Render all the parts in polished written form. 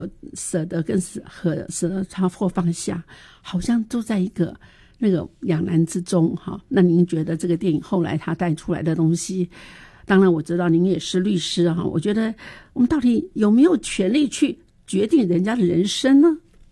舍得跟舍得他或放下，好像都在一个那个两难之中哈。那您觉得这个电影后来他带出来的东西，当然我知道您也是律师哈，我觉得我们到底有没有权利去决定人家的人生呢？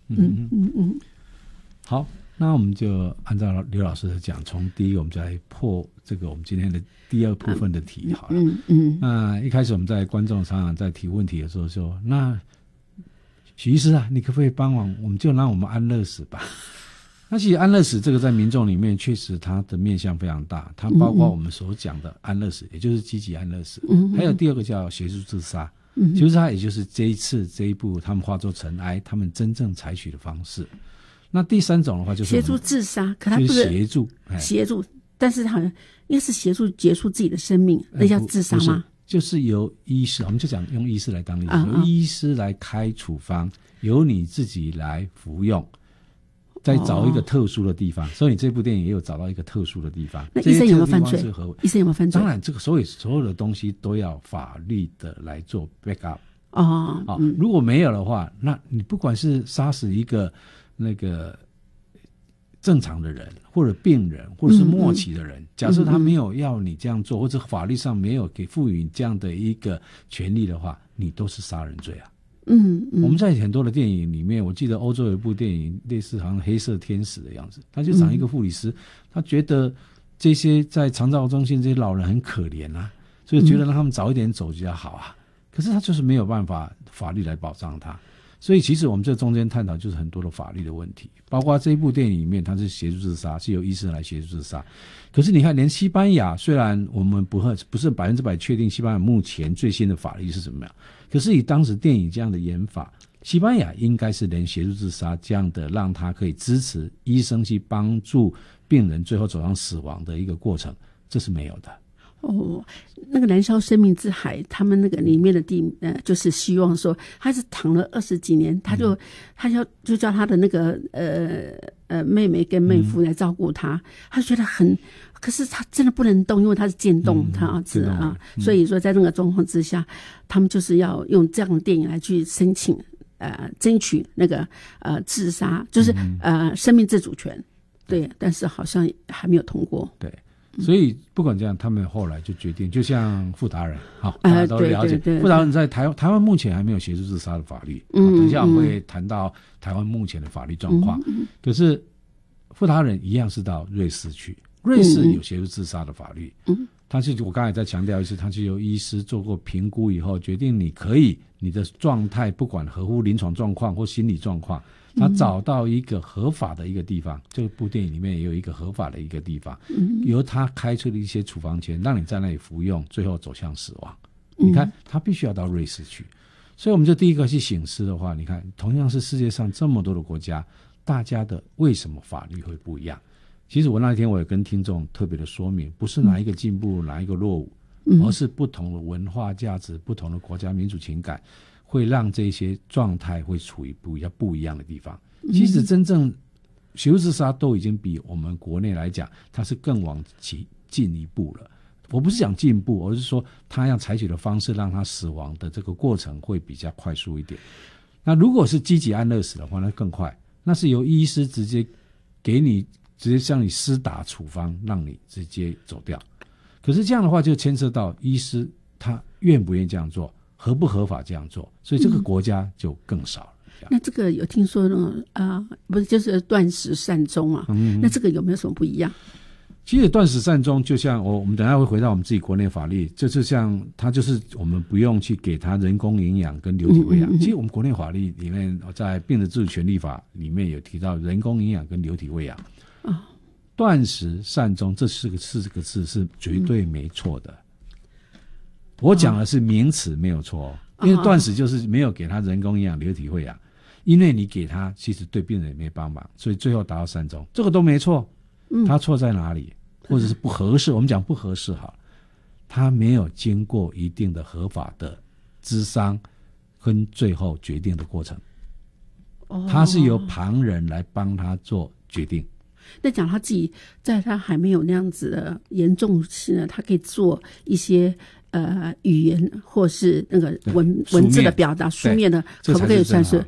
好，那我们就按照刘老师的讲，从第一个我们就来破这个我们今天的第二部分的题好了。那一开始我们在观众常常在提问题的时候说，那许医师啊，你可不可以帮忙，我们就让我们安乐死吧。那其实安乐死这个在民众里面确实它的面向非常大，它包括我们所讲的安乐死，也就是积极安乐死，还有第二个叫协助自杀。协助自杀也就是这一部他们化作尘埃他们真正采取的方式。那第三种的话就是协助自杀，可他不是协助，但是他好像应该是协助结束自己的生命，那叫自杀吗？ 就是由医师，我们就讲用医师来当例子，由医师来开处方，由你自己来服用，再找一个特殊的地方。所以你这部电影也有找到一个特殊的地方。 那医生有没有犯罪？医生有没有犯罪？ 当然，这个所有的东西都要法律的来做 backup。如果没有的话，那你不管是杀死一个那个正常的人，或者病人，或者是末期的人，假设他没有要你这样做，或者法律上没有给赋予你这样的一个权利的话，你都是杀人罪啊。我们在很多的电影里面，我记得欧洲有一部电影类似好像黑色天使的样子，他就讲一个护理师，他觉得这些在长照中心这些老人很可怜啊，所以觉得让他们早一点走比较好啊。可是他就是没有办法法律来保障他。所以其实我们这中间探讨就是很多的法律的问题，包括这一部电影里面它是协助自杀，是由医生来协助自杀。可是你看连西班牙，虽然我们不是100%确定西班牙目前最新的法律是怎么样，可是以当时电影这样的演法，西班牙应该是连协助自杀这样的让他可以支持医生去帮助病人最后走向死亡的一个过程，这是没有的。 那个燃烧生命之海，他们那个里面的就是希望说，他是躺了20几年，他就叫他的那个妹妹跟妹夫来照顾他，他就觉得可是他真的不能动，因为他是渐冻他儿子啊，所以说在那个状况之下，他们就是要用这样的电影来去申请争取那个自杀，就是生命自主权，对，但是好像还没有通过， 对。所以不管这样，他们后来就决定，就像傅达仁，大家都了解，傅达仁在台湾目前还没有协助自杀的法律，等一下我们会谈到台湾目前的法律状况。可是傅达仁一样是到瑞士去，瑞士有协助自杀的法律，他是我刚才再强调一次，他是由医师做过评估以后决定你的状态不管合乎临床状况或心理状况，他找到一个合法的一个地方，这部电影里面也有一个合法的一个地方，由他开出的一些处方签，让你在那里服用，最后走向死亡。你看他必须要到瑞士去，所以我们就第一个去省思的话，你看同样是世界上这么多的国家，大家的为什么法律会不一样？其实我那天我也跟听众特别的说明，不是哪一个进步哪一个落伍，而是不同的文化价值，不同的国家民主情感，会让这些状态会处于不一样的地方。其实真正协助自杀都已经比我们国内来讲，它是更往进一步了。我不是讲进步，而是说他要采取的方式让他死亡的这个过程会比较快速一点。那如果是积极安乐死的话，那更快，那是由医师直接向你施打处方，让你直接走掉。可是这样的话就牵涉到医师他愿不愿意这样做，合不合法这样做，所以这个国家就更少了。 那这个有听说不是就是断食善终啊？那这个有没有什么不一样？ 其实断食善终就像我们等一下会回到我们自己国内法律，就是像它就是我们不用去给它人工营养跟流体喂养。其实我们国内法律里面在病人自主权利法里面有提到人工营养跟流体喂养。断食善终这4个字是绝对没错的。我讲的是名词没有错因为断食就是没有给他人工营养流体喂养，因为你给他其实对病人也没帮忙，所以最后达到善终，这个都没错。他错在哪里？或者是不合适，我们讲不合适好了，他没有经过一定的合法的咨商跟最后决定的过程，他是由旁人来帮他做决定。 那讲他自己在他还没有那样子的严重性呢，他可以做一些语言或是那个文字的表达，书面的可不可以算是